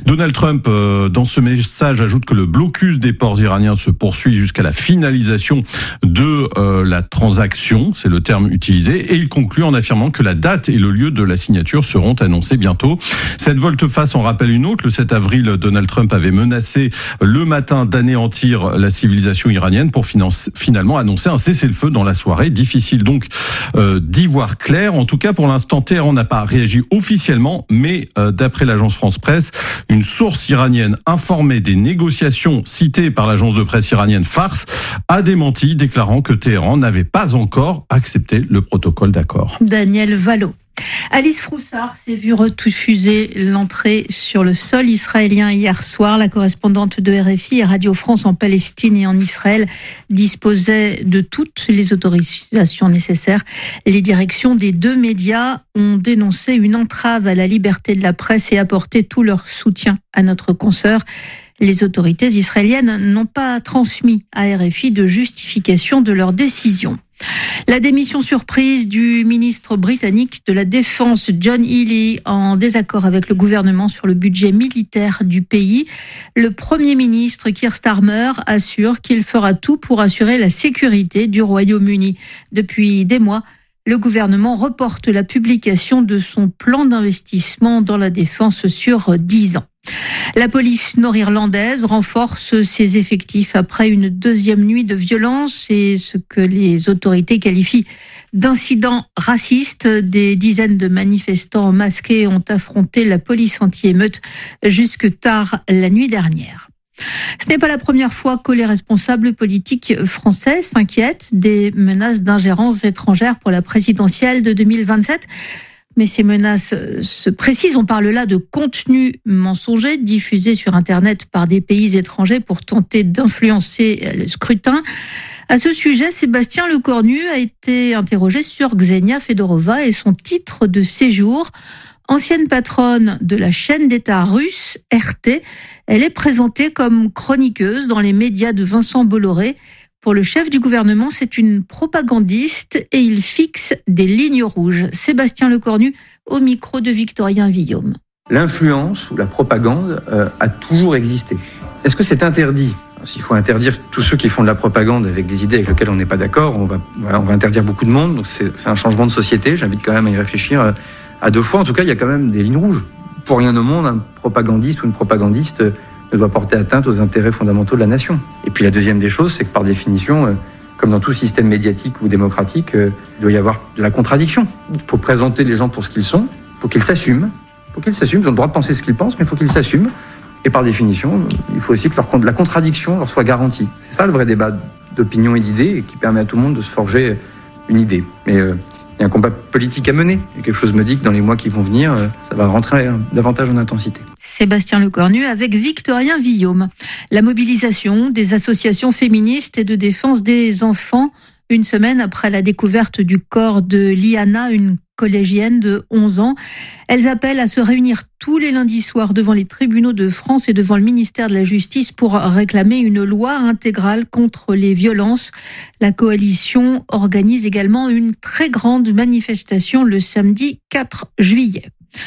Donald Trump, dans ce message, ajoute que le blocus des ports iraniens se poursuit jusqu'à la finalisation de la transaction, c'est le terme utilisé, et il conclut en affirmant que la date et le lieu de la signature seront annoncés bientôt. Cette volte-face en rappelle une autre. Le 7 avril, Donald Trump avait menacé le matin d'anéantir la civilisation iranienne pour finalement annoncer un cessez-le-feu dans la soirée. Difficile donc d'y voir clair. En tout cas, pour l'instant, Téhéran n'a pas réagi officiellement, mais d'après l'agence France-Presse, une source iranienne informée des négociations citées par l'agence de presse iranienne Fars a démenti, déclarant que Téhéran n'avait pas encore accepté le protocole d'accord. Daniel Valo. Alice Froussard s'est vue refuser l'entrée sur le sol israélien hier soir. La correspondante de RFI et Radio France en Palestine et en Israël disposait de toutes les autorisations nécessaires. Les directions des deux médias ont dénoncé une entrave à la liberté de la presse et apporté tout leur soutien à notre consoeur. Les autorités israéliennes n'ont pas transmis à RFI de justification de leur décision. La démission surprise du ministre britannique de la Défense, John Healey, en désaccord avec le gouvernement sur le budget militaire du pays. Le Premier ministre Keir Starmer assure qu'il fera tout pour assurer la sécurité du Royaume-Uni. Depuis des mois, le gouvernement reporte la publication de son plan d'investissement dans la défense sur 10 ans. La police nord-irlandaise renforce ses effectifs après une deuxième nuit de violence et ce que les autorités qualifient d'incidents racistes. Des dizaines de manifestants masqués ont affronté la police anti-émeute jusque tard la nuit dernière. Ce n'est pas la première fois que les responsables politiques français s'inquiètent des menaces d'ingérence étrangère pour la présidentielle de 2027. Mais ces menaces se précisent. On parle là de contenus mensongers diffusés sur Internet par des pays étrangers pour tenter d'influencer le scrutin. À ce sujet, Sébastien Lecornu a été interrogé sur Ksenia Fedorova et son titre de séjour. Ancienne patronne de la chaîne d'État russe RT, elle est présentée comme chroniqueuse dans les médias de Vincent Bolloré. Pour le chef du gouvernement, c'est une propagandiste et il fixe des lignes rouges. Sébastien Lecornu au micro de Victorien Villaume. L'influence ou la propagande a toujours existé. Est-ce que c'est interdit ? S'il faut interdire tous ceux qui font de la propagande avec des idées avec lesquelles on n'est pas d'accord, on va interdire beaucoup de monde. Donc c'est un changement de société. J'invite quand même à y réfléchir à deux fois. En tout cas, il y a quand même des lignes rouges. Pour rien au monde, un propagandiste ou une propagandiste ne doit porter atteinte aux intérêts fondamentaux de la nation. Et puis la deuxième des choses, c'est que par définition, comme dans tout système médiatique ou démocratique, il doit y avoir de la contradiction. Il faut présenter les gens pour ce qu'ils sont, il faut qu'ils s'assument. Ils ont le droit de penser ce qu'ils pensent, mais il faut qu'ils s'assument. Et par définition, il faut aussi que la contradiction leur soit garantie. C'est ça le vrai débat d'opinion et d'idées, et qui permet à tout le monde de se forger une idée. Mais il y a un combat politique à mener. Et quelque chose me dit que dans les mois qui vont venir, ça va rentrer davantage en intensité. Sébastien Lecornu avec Victorien Villaume. La mobilisation des associations féministes et de défense des enfants, une semaine après la découverte du corps de Liana, une collégienne de 11 ans. Elles appellent à se réunir tous les lundis soirs devant les tribunaux de France et devant le ministère de la Justice pour réclamer une loi intégrale contre les violences. La coalition organise également une très grande manifestation le samedi 4 juillet.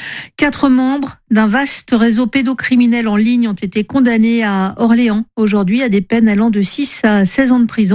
4 membres d'un vaste réseau pédocriminel en ligne ont été condamnés à Orléans aujourd'hui à des peines allant de 6 à 16 ans de prison.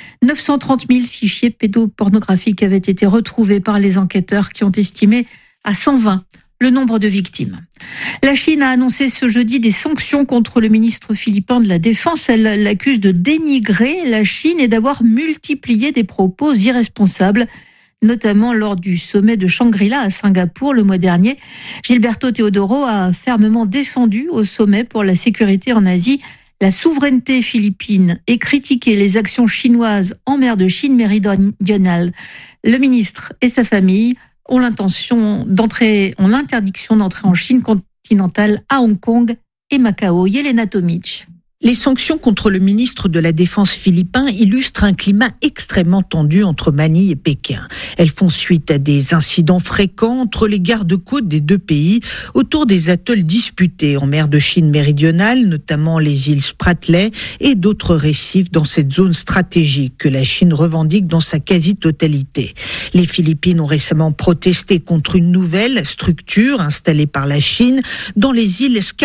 930 000 fichiers pédopornographiques avaient été retrouvés par les enquêteurs qui ont estimé à 120 le nombre de victimes. La Chine a annoncé ce jeudi des sanctions contre le ministre philippin de la Défense. Elle l'accuse de dénigrer la Chine et d'avoir multiplié des propos irresponsables, notamment lors du sommet de Shangri-La à Singapour le mois dernier. Gilberto Teodoro a fermement défendu au sommet pour la sécurité en Asie la souveraineté philippine et critiqué les actions chinoises en mer de Chine méridionale. Le ministre et sa famille ont l'interdiction d'entrer en Chine continentale à Hong Kong et Macao. Yelena Tomic. Les sanctions contre le ministre de la Défense philippin illustrent un climat extrêmement tendu entre Manille et Pékin. Elles font suite à des incidents fréquents entre les gardes-côtes des deux pays autour des atolls disputés en mer de Chine méridionale, notamment les îles Spratly et d'autres récifs dans cette zone stratégique que la Chine revendique dans sa quasi-totalité. Les Philippines ont récemment protesté contre une nouvelle structure installée par la Chine dans les îles